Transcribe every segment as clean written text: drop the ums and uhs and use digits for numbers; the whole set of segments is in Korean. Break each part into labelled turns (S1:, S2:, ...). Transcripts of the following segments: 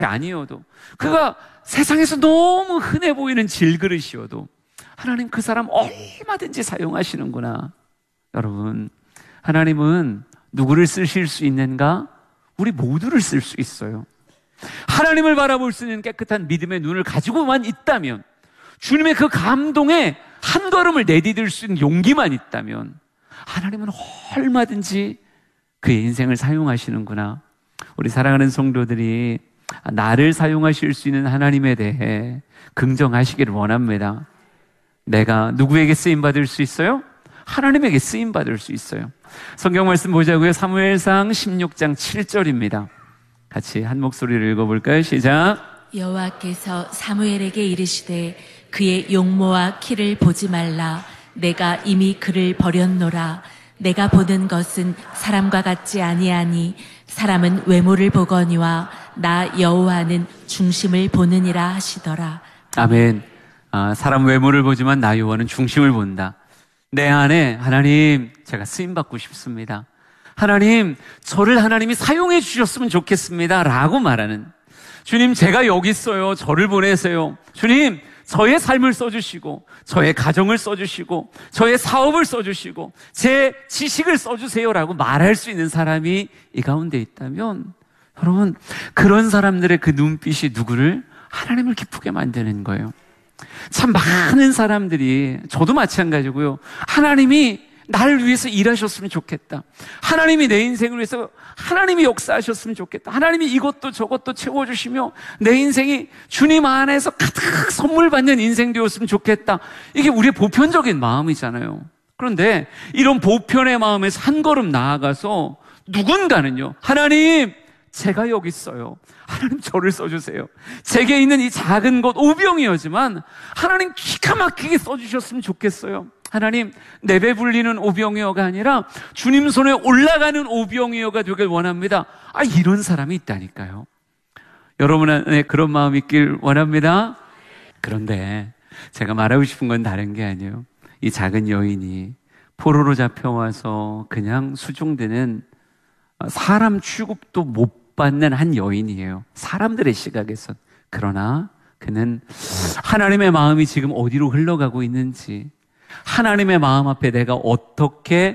S1: 아니어도, 그가 세상에서 너무 흔해 보이는 질그릇이어도 하나님 그 사람 얼마든지 사용하시는구나. 여러분, 하나님은 누구를 쓰실 수 있는가? 우리 모두를 쓸 수 있어요. 하나님을 바라볼 수 있는 깨끗한 믿음의 눈을 가지고만 있다면, 주님의 그 감동에 한 걸음을 내디딜 수 있는 용기만 있다면 하나님은 얼마든지 그의 인생을 사용하시는구나. 우리 사랑하는 성도들이 나를 사용하실 수 있는 하나님에 대해 긍정하시기를 원합니다. 내가 누구에게 쓰임받을 수 있어요? 하나님에게 쓰임받을 수 있어요. 성경 말씀 보자고요. 사무엘상 16장 7절입니다. 같이 한 목소리를 읽어볼까요? 시작.
S2: 여호와께서 사무엘에게 이르시되 그의 용모와 키를 보지 말라. 내가 이미 그를 버렸노라. 내가 보는 것은 사람과 같지 아니하니 사람은 외모를 보거니와 나 여호와는 중심을 보느니라 하시더라.
S1: 아멘. 사람 외모를 보지만 나 여호와는 중심을 본다. 내 안에 하나님, 제가 쓰임받고 싶습니다. 하나님, 저를 하나님이 사용해 주셨으면 좋겠습니다 라고 말하는, 주님 제가 여기 있어요, 저를 보내세요. 주님, 저의 삶을 써주시고 저의 가정을 써주시고 저의 사업을 써주시고 제 지식을 써주세요 라고 말할 수 있는 사람이 이 가운데 있다면, 여러분, 그런 사람들의 그 눈빛이 누구를? 하나님을 기쁘게 만드는 거예요. 참 많은 사람들이, 저도 마찬가지고요, 하나님이 나를 위해서 일하셨으면 좋겠다, 하나님이 내 인생을 위해서 하나님이 역사하셨으면 좋겠다, 하나님이 이것도 저것도 채워주시며 내 인생이 주님 안에서 가득 선물 받는 인생 되었으면 좋겠다, 이게 우리의 보편적인 마음이잖아요. 그런데 이런 보편의 마음에서 한 걸음 나아가서 누군가는요, 하나님 제가 여기 있어요, 하나님 저를 써주세요, 제게 있는 이 작은 것 오병이어지만 하나님 기가 막히게 써주셨으면 좋겠어요. 하나님, 내배불리는 오병이어가 아니라 주님 손에 올라가는 오병이어가 되길 원합니다. 이런 사람이 있다니까요. 여러분 안에 그런 마음이 있길 원합니다. 그런데 제가 말하고 싶은 건 다른 게 아니에요. 이 작은 여인이 포로로 잡혀와서 그냥 수종되는, 사람 취급도 못 받는 한 여인이에요, 사람들의 시각에선. 그러나 그는 하나님의 마음이 지금 어디로 흘러가고 있는지, 하나님의 마음 앞에 내가 어떻게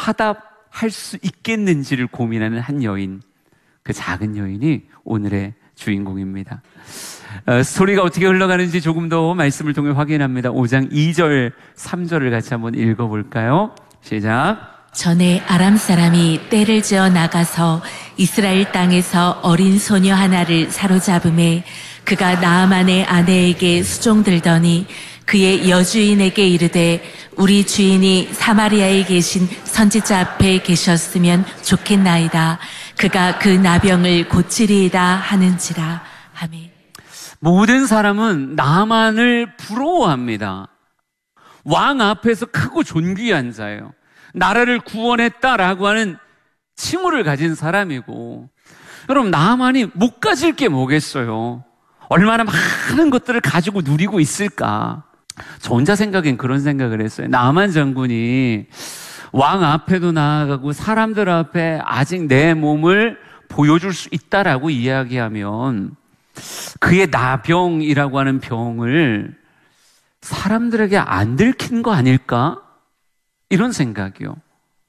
S1: 화답할 수 있겠는지를 고민하는 한 여인, 그 작은 여인이 오늘의 주인공입니다. 스토리가 어떻게 흘러가는지 조금 더 말씀을 통해 확인합니다. 5장 2절 3절을 같이 한번 읽어볼까요? 시작.
S2: 전에 아람 사람이 떼를 지어 나가서 이스라엘 땅에서 어린 소녀 하나를 사로잡음에 그가 나아만의 아내에게 수종들더니 그의 여주인에게 이르되 우리 주인이 사마리아에 계신 선지자 앞에 계셨으면 좋겠나이다. 그가 그 나병을 고치리이다 하는지라. 아멘.
S1: 모든 사람은 나만을 부러워합니다. 왕 앞에서 크고 존귀한 자예요. 나라를 구원했다라고 하는 칭호를 가진 사람이고, 여러분, 나만이 못 가질 게 뭐겠어요? 얼마나 많은 것들을 가지고 누리고 있을까? 저 혼자 생각엔 그런 생각을 했어요. 나만 장군이 왕 앞에도 나아가고 사람들 앞에 아직 내 몸을 보여줄 수 있다라고 이야기하면 그의 나병이라고 하는 병을 사람들에게 안 들킨 거 아닐까? 이런 생각이요.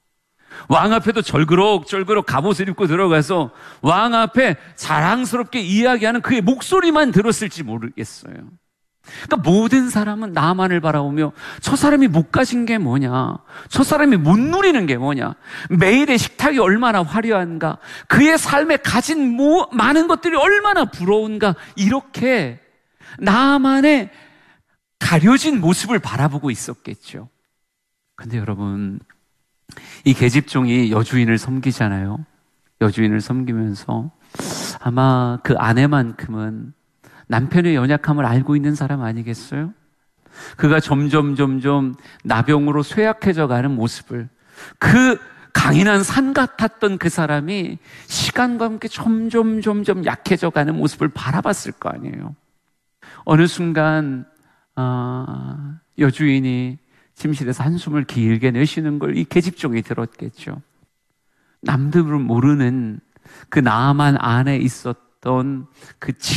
S1: 왕 앞에도 절그럭절그럭 갑옷을 입고 들어가서 왕 앞에 자랑스럽게 이야기하는 그의 목소리만 들었을지 모르겠어요. 그러니까 모든 사람은 나만을 바라보며 저 사람이 못 가진 게 뭐냐, 저 사람이 못 누리는 게 뭐냐, 매일의 식탁이 얼마나 화려한가, 그의 삶에 가진 많은 것들이 얼마나 부러운가, 이렇게 나만의 가려진 모습을 바라보고 있었겠죠. 근데 여러분, 이 계집종이 여주인을 섬기잖아요. 여주인을 섬기면서 아마 그 아내만큼은 남편의 연약함을 알고 있는 사람 아니겠어요? 그가 점점 나병으로 쇠약해져 가는 모습을, 그 강인한 산 같았던 그 사람이 시간과 함께 점점 약해져 가는 모습을 바라봤을 거 아니에요. 어느 순간 여주인이 침실에서 한숨을 길게 내쉬는 걸 이 계집종이 들었겠죠. 남들은 모르는 그 나만 안에 있었던 어떤 그